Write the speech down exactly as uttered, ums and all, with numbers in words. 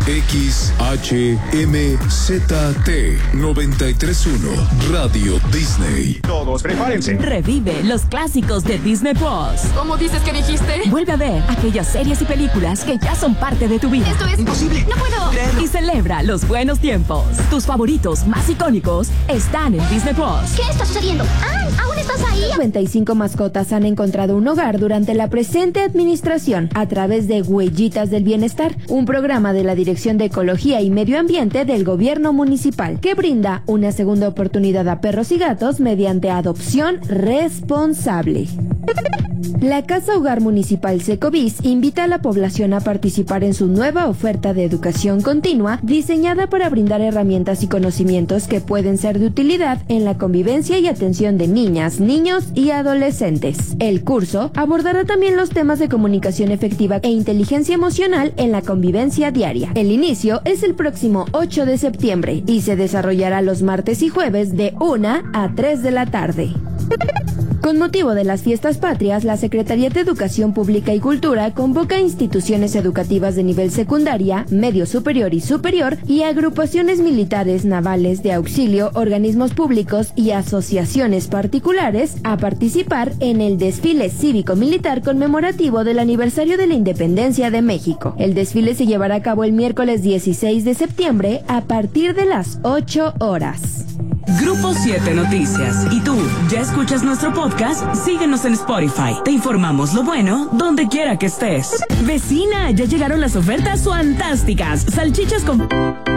X H M Z T noventa y tres punto uno Radio Disney. Todos prepárense. Revive los clásicos de Disney Plus. ¿Cómo dices que dijiste? Vuelve a ver aquellas series y películas que ya son parte de tu vida. Esto es imposible. No puedo creerlo. Y celebra los buenos tiempos. Tus favoritos más icónicos están en Disney Plus. ¿Qué está sucediendo? ¡Ah! ¿Aún estás ahí? noventa y cinco mascotas han encontrado un hogar durante la presente administración a través de Huellitas del Bienestar, un programa de la Dirección de Ecología y Medio Ambiente del Gobierno Municipal que brinda una segunda oportunidad a perros y gatos mediante adopción responsable. La Casa Hogar Municipal Secovis invita a la población a participar en su nueva oferta de educación continua diseñada para brindar herramientas y conocimientos que pueden ser de utilidad en la convivencia y atención de niñas, niños y adolescentes. El curso abordará también los temas de comunicación efectiva e inteligencia emocional en la convivencia diaria. El inicio es el próximo ocho de septiembre y se desarrollará los martes y jueves de una a tres de la tarde. Con motivo de las fiestas patrias, la Secretaría de Educación Pública y Cultura convoca a instituciones educativas de nivel secundaria, medio superior y superior y agrupaciones militares, navales, de auxilio, organismos públicos y asociaciones particulares a participar en el desfile cívico-militar conmemorativo del aniversario de la Independencia de México. El desfile se llevará a cabo el miércoles dieciséis de septiembre a partir de las ocho horas. Grupo siete Noticias. ¿Y tú, ya escuchas nuestro podcast? Síguenos en Spotify. Te informamos lo bueno donde quiera que estés. Vecina, ya llegaron las ofertas fantásticas. Salchichas con...